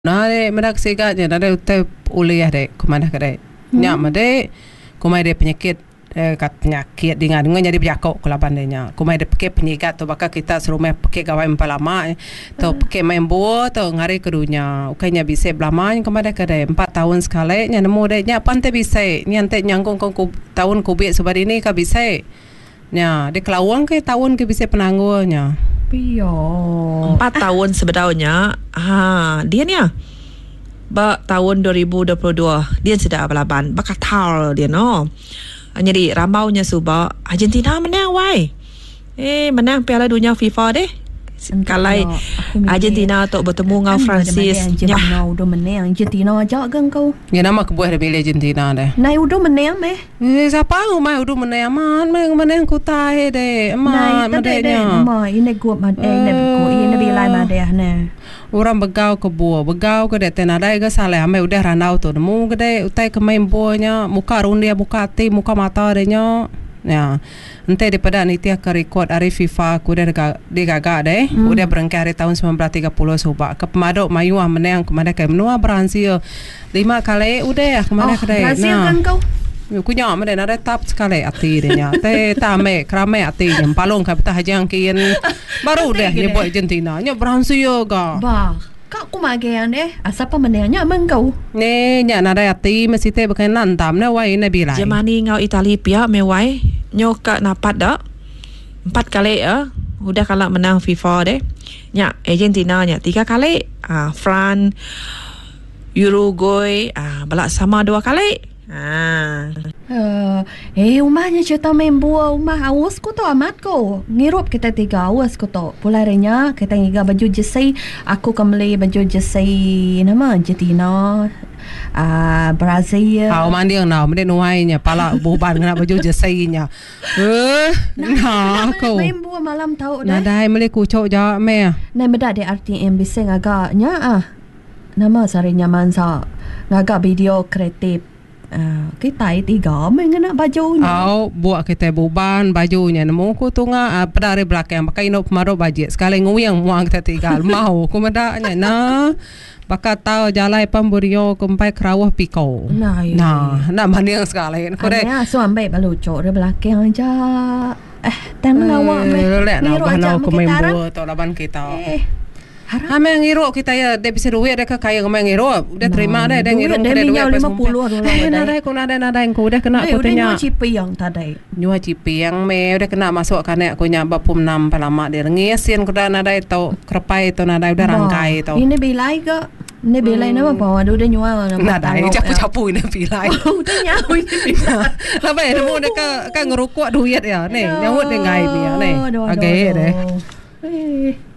Nade medak sigatnya nade utai uliah dek kemana kedai nyak made kumai de penyakit kat penyakit dengan jadi berjakok kelaban denya kumai de pakai penyigat tu bakal kita serumah pakai gawai empalama tu pakai main buah tu ngari kedunya ukainya bisa belamanya kemana kedai 4 tahun sekali nya nemu dek nya pantai bisa nya ante nyangkung kong tahun kubik sebab ini ka bisa nya de kelawang ke tahun ke bisa penangguhnya. Piyo. 4 tahun sebenarnya. Dia ni tahun 2022 dia sudah balaban bakal tahu dia no. Jadi ramaunya subah Argentina menang wai. Menang Piala Dunia FIFA deh. Kalai Argentina tu bertemu dengan Francis. Argentina udah menang. Argentina ajak kan kau. Ya nama kebuah dari Argentina deh. Nai udah menang meh. Siapa rumah udah menang man menang kutai deh. Nai tadenya. Ini gua ini bilai madeh ne. Orang begau ke deh tenadai ke salah ame udah ranau tu nemu ke deh utai ke main buahnya muka rundia muka hati muka mata dehnya. Ya, ente daripada nitia ke rekod hari FIFA ku dah digagak deh. Udah berangkat hari tahun 1930 subak ke pemadok mayu menang kemana ke menua Brazil 5 kali udah kemana ke deh. Brazil kan kau. Ku nyak made ada tap sekali ati denya. Te tame krame ati nya palong ka peta hajang kian baru deh ni buat Argentina. Nya Brazil ga. Bah. Kak aku magian asapa menanya mang kau. Ne nya nada ati mesti te bukan nantam na wai na bilai. Germany ngau Itali pia mewai nyoka napat dak 4 kali udah kalah menang FIFA deh. Nya Argentina nya 3 kali. France Uruguay balak sama 2 kali. Umahnya cerita main buah umah awas ko to amat ko. Ngirup kita 3 awas ko to. Pularnya kita ngiga baju jersey. Aku kembali baju jersey nama Argentina. Brazil. Mandi yang nak mende nuainya pala buban kena baju jersey-nya. Aku. Main buah malam tahu dah. Nadai mele kucok ja me. Nai meda de RTM bising agaknya nama sarinya mansa. Ngagak video kreatif. Kita 3 mengenak bajunya. Buat kita buban bajunya nemu ku tunga pada hari belakang pakai inop maro bajet sekali nguyang muang kita 3 mau ku medaknya bakal tahu jalai pemburio kumpai kerawah piko. Nah maniang sekali korek. So ambil balucok di belakang aja. Tangan awak ngiru aja kumembo to laban kita. Ame ngiro kita ya dia bisa duit dia kaya ngomong ngiro udah terima dah dia ngiro dia minyak 50 dolar nadai ku nada yang ku udah kena aku tanya nyua cipi yang tadi nyua cipi yang me udah kena masuk kane aku nyaba pum 6 palama dia ngiesin ku dah nada itu krepai itu nada udah rangkai itu ini bilai ke ini bilai nama bawa udah nyua nada capu-capu ini bilai udah nyawa ini bilai lah bae nemu dia ka ngerukuk duit ya nih nyawut dia ngai dia nih agak deh